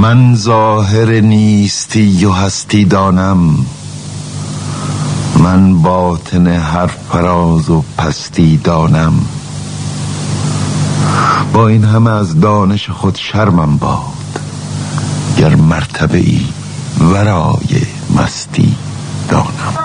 من ظاهر نیستی و هستی دانم، من باطن هر فراز و پستی دانم. با این همه از دانش خود شرمم باد، گر مرتبه ای ورای مستی دانم.